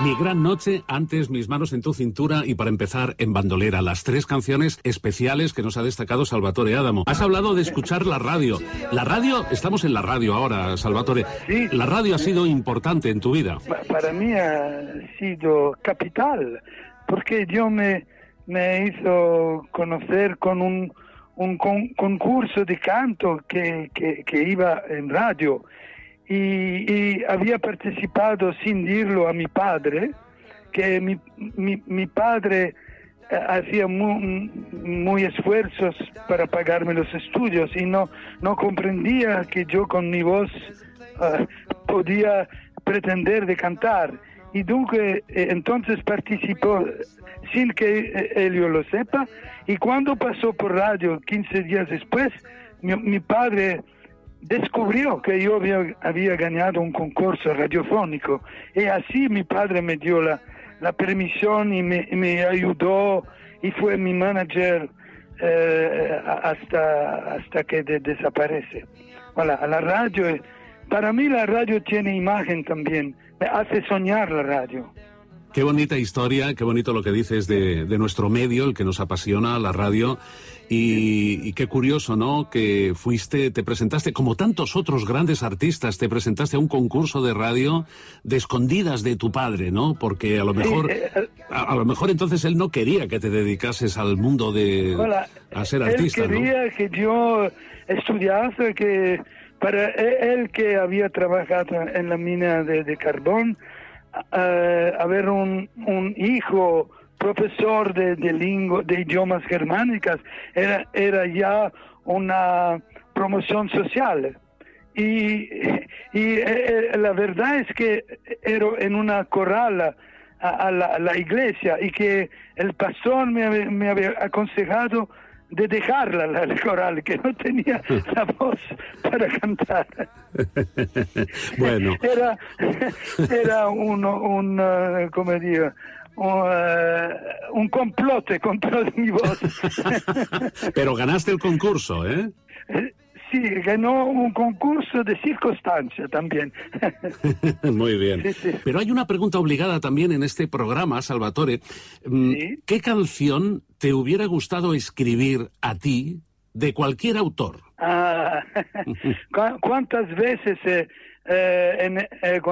Mi gran noche, antes Mis manos en tu cintura y para empezar En bandolera, las 3 canciones especiales que nos ha destacado Salvatore Adamo. Has hablado de escuchar la radio. La radio, estamos en la radio ahora, Salvatore. Sí. La radio ha sido importante en tu vida. Para mí ha sido capital, porque yo me hizo conocer con un concurso de canto que iba en radio. Y había participado sin decirlo a mi padre, que mi padre hacía muy esfuerzos para pagarme los estudios y no comprendía que yo con mi voz podía pretender de cantar. Y entonces participó sin que él lo sepa, y cuando pasó por radio 15 días después, mi padre descubrió que yo había ganado un concurso radiofónico, y así mi padre me dio la permisión y me ayudó y fue mi manager hasta que desaparece. Voilà, la radio, para mí la radio tiene imagen también, me hace soñar la radio. Qué bonita historia, qué bonito lo que dices de nuestro medio, el que nos apasiona, la radio, y qué curioso, ¿no?, que te presentaste, como tantos otros grandes artistas, te presentaste a un concurso de radio de escondidas de tu padre, ¿no?, porque a lo mejor entonces él no quería que te dedicases al mundo a ser artista, él quería, ¿no?, que yo estudiase, que para él que había trabajado en la mina de carbón, haber un hijo profesor de idiomas germánicas era ya una promoción social, y la verdad es que era en una coral a la iglesia, y que el pastor me había aconsejado de dejarla la coral, que no tenía la voz para cantar. Bueno, era ¿cómo digo?, un complot contra mi voz. Pero ganaste el concurso, ¿eh? Sí, ganó un concurso de circunstancia también. Muy bien. Sí, sí. Pero hay una pregunta obligada también en este programa, Salvatore. ¿Sí? ¿Qué canción te hubiera gustado escribir a ti de cualquier autor? ¿Cuántas veces